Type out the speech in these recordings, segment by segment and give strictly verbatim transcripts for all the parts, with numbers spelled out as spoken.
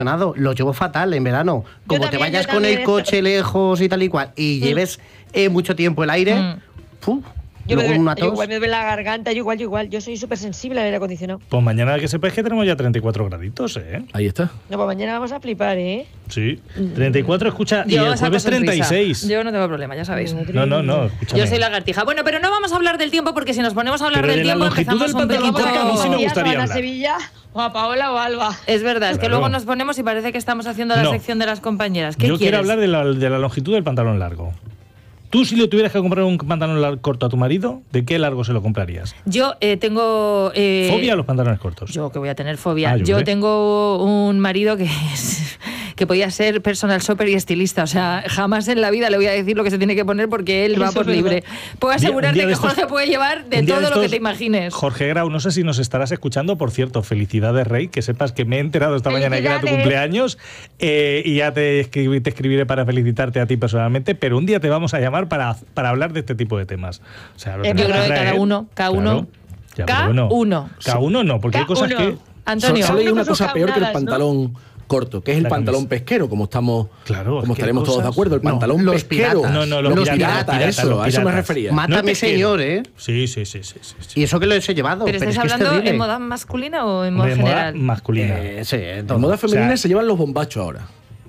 Lo llevo fatal en verano. Como también, te vayas con el coche esto. lejos y tal y cual, y mm. lleves eh, mucho tiempo el aire, mm. ¡pum! Yo, me, una tos. yo igual me duele la garganta, yo igual, yo igual. Yo soy súper sensible al aire acondicionado. Pues mañana que sepáis que tenemos ya treinta y cuatro graditos, ¿eh? Ahí está. No, pues mañana vamos a flipar, ¿eh? Sí. treinta y cuatro, escucha, yo y el jueves treinta y seis. Yo no tengo problema, ya sabéis. No, no, no, escúchame. Yo soy lagartija. Bueno, pero no vamos a hablar del tiempo porque si nos ponemos a hablar pero del de tiempo empezamos un poquito... Porque a mí sí me gustaría hablar. ¿A Sevilla o a Paola o a Alba? Es verdad, es claro. que luego nos ponemos y parece que estamos haciendo la no. sección de las compañeras. ¿Qué yo quieres? quiero hablar de la, de la longitud del pantalón largo. Tú, si le tuvieras que comprar un pantalón corto a tu marido, ¿de qué largo se lo comprarías? Yo eh, tengo... Eh, ¿Fobia a los pantalones cortos? Yo que voy a tener fobia. Ah, yo yo sé. tengo un marido que es... que podía ser personal shopper y estilista. O sea, jamás en la vida le voy a decir lo que se tiene que poner porque él va Eso por libre. Puedo asegurarte que estos, Jorge puede llevar de todo de lo que te imagines. Jorge Grau, no sé si nos estarás escuchando. Por cierto, felicidades, Rey, que sepas que me he enterado esta mañana que era tu cumpleaños eh, y ya te, escribí, te escribiré para felicitarte a ti personalmente, pero un día te vamos a llamar para, para hablar de este tipo de temas. O sea, lo Yo creo que cada uno, cada uno, claro, ya, cada bueno, uno. Cada uno no, porque hay cosas que... Antonio. Solo hay una cosa peor que el pantalón... ¿no? corto, que es el la pantalón camisa. pesquero, como estamos, claro, como es que estaremos cosas... todos de acuerdo, el pantalón no, pesquero. Piratas. No, no, los, los piratas, piratas, piratas, eso, los a eso me piratas. refería. Mátame, no señor, ¿eh? Sí, sí, sí, sí, sí, sí. Y eso que lo he llevado. ¿Pero, pero estás es que hablando es en moda masculina o en De moda moda general? masculina. Eh, sí, en moda femenina, o sea, se llevan los bombachos ahora.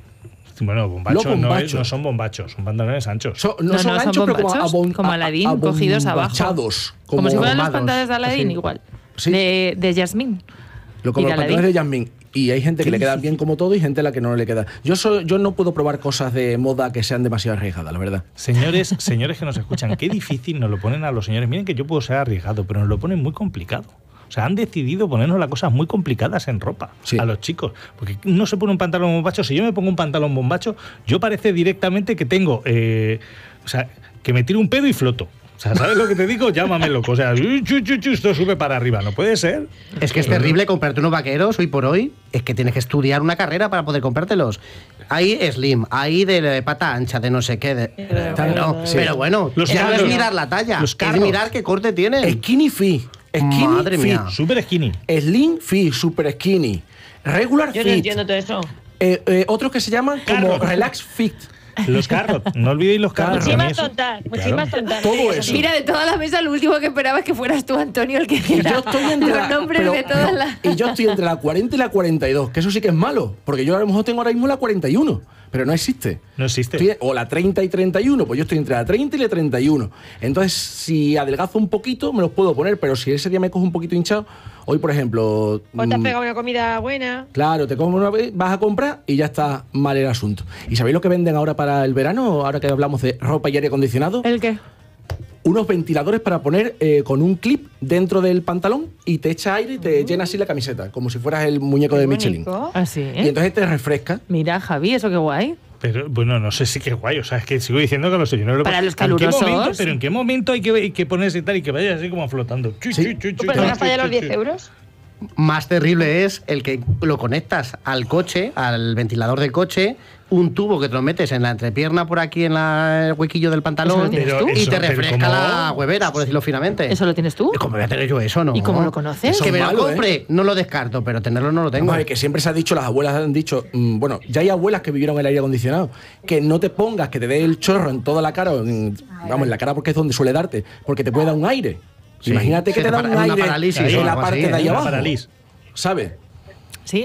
Bueno, bombachos, bombachos. No, es, no son bombachos, son pantalones anchos. So, no, no, son no, anchos, son pero como, bombachos, como Aladín, a, a, cogidos abajo. Como, como si fueran los bombados. pantalones de Aladín, Sí. igual. Sí. De, de Yasmín. Lo como y los de pantalones de Yasmín. Y hay gente que le quedan bien como todo y gente a la que no le queda. Yo soy, yo no puedo probar cosas de moda que sean demasiado arriesgadas, la verdad. Señores, señores que nos escuchan, qué difícil nos lo ponen a los señores. Miren que yo puedo ser arriesgado, pero nos lo ponen muy complicado. O sea, han decidido ponernos las cosas muy complicadas en ropa sí. a los chicos. Porque no se pone un pantalón bombacho. Si yo me pongo un pantalón bombacho, yo parece directamente que tengo... Eh, o sea, que me tiro un pedo y floto. O sea, ¿sabes lo que te digo? Llámame loco. O sea, chu, chu, chu, esto sube para arriba. No puede ser. Es que es terrible comprarte unos vaqueros hoy por hoy. Es que tienes que estudiar una carrera para poder comprártelos. Hay slim, hay de pata ancha, de no sé qué. De, pero, sí. pero bueno, los ya no carros, es mirar la talla. Los es mirar qué corte tienen. Skinny fit. Skinny Madre fit. mía. Super skinny. Slim fit, super skinny. Regular Yo fit. no entiendo todo eso. Eh, eh, otros que se llaman como Carro. relax fit. Los carros, no olvidéis los carros. Muchísimas tontas, muchísimas tontas. Todo eso. Mira, de toda la mesa, lo último que esperaba es que fueras tú, Antonio, el que Y yo estoy entre los la, nombres pero, de todas las... y yo estoy entre la cuarenta y la cuarenta y dos, que eso sí que es malo, porque yo a lo mejor tengo ahora mismo la cuarenta y uno, pero no existe. No existe. Estoy, o la treinta y treinta y uno, pues yo estoy entre la treinta y la treinta y uno. Entonces, si adelgazo un poquito, me los puedo poner, pero si ese día me cojo un poquito hinchado, hoy, por ejemplo... O te has mmm, pegado una comida buena. Claro, te comes una vez, vas a comprar y ya está mal el asunto. ¿Y sabéis lo que venden ahora para el verano? Ahora que hablamos de ropa y aire acondicionado. ¿El qué? Unos ventiladores para poner eh, con un clip dentro del pantalón y te echa aire y te llena así la camiseta, como si fueras el muñeco de Michelin. ¿Ah, sí? Y entonces te refresca. Mira, Javi, eso qué guay. Pero bueno, no sé si qué guay. O sea, es que sigo diciendo que los señores... Lo... Para los ¿En qué calurosos. momento, pero ¿en qué momento hay que, hay que ponerse tal y que vaya así como flotando? Chu, Sí. chu, chu, chu, Pues chu, me gasta ya chu, los chu, diez chu. euros. Más terrible es el que lo conectas al coche, al ventilador del coche, un tubo que te lo metes en la entrepierna por aquí en la, el huequillo del ¿Eso pantalón lo tienes Pero tú? y eso, te pero refresca ¿cómo? la huevera, por decirlo finamente. ¿Eso lo tienes tú? ¿Cómo voy a tener yo eso, no? ¿Y cómo lo conoces? Eso Que es me lo malo, compre, ¿eh? no lo descarto, pero tenerlo no lo tengo. Vamos a ver, que siempre se ha dicho, las abuelas han dicho, mmm, bueno, ya hay abuelas que vivieron el aire acondicionado, que no te pongas, que te dé el chorro en toda la cara, o en- vamos, en la cara porque es donde suele darte, porque te puede dar un aire. Sí. Imagínate que Sí, te da una un aire parálisis en o la algo parte así, de ahí ¿eh? abajo. Una parálisis. ¿Sabes? Sí.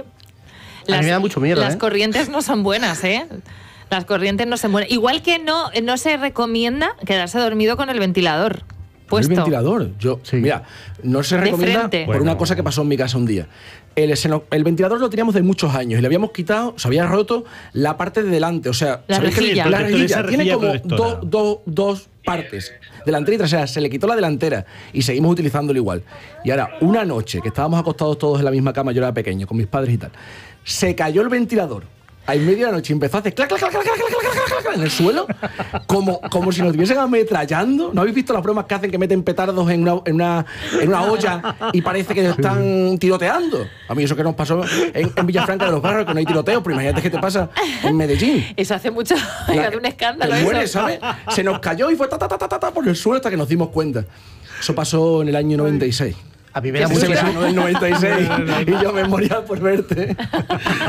A mí me da mucho miedo, Las ¿eh? corrientes no son buenas, ¿eh? Las corrientes no son buenas. Igual que no, no se recomienda quedarse dormido con el ventilador puesto. El ventilador. Yo, Sí. Mira, no se De recomienda frente. por Bueno. una cosa que pasó en mi casa un día. El, se nos- el ventilador lo teníamos de muchos años y le habíamos quitado, se había roto la parte de delante. O sea, La ¿sabéis que rejilla. la Esa rejilla tiene rejilla como protectora. do- do- dos partes, delantera y trasera. Se le quitó la delantera y seguimos utilizándolo igual. Y ahora, una noche que estábamos acostados todos en la misma cama, yo era pequeño, con mis padres y tal, se cayó el ventilador. A en medio de la noche empezó a hacer clac, clac, clac, clac, clac, clac, clac, clac, clac, en el suelo, como, como si nos estuviesen ametrallando. ¿No habéis visto las bromas que hacen que meten petardos en una, en una, en una olla y parece que están tiroteando? A mí eso que nos pasó en, en Villafranca de los Barrios, que no hay tiroteos, pero imagínate qué te pasa en Medellín. Eso hace mucho... La- hace un escándalo te eso. mueres, ¿sabes? Se nos cayó y fue ta, ta, ta, ta, ta, ta por el suelo hasta que nos dimos cuenta. Eso pasó en el año noventa y seis. A mí me da Ese mucho es el miedo. verano del noventa y seis y yo me moría por verte.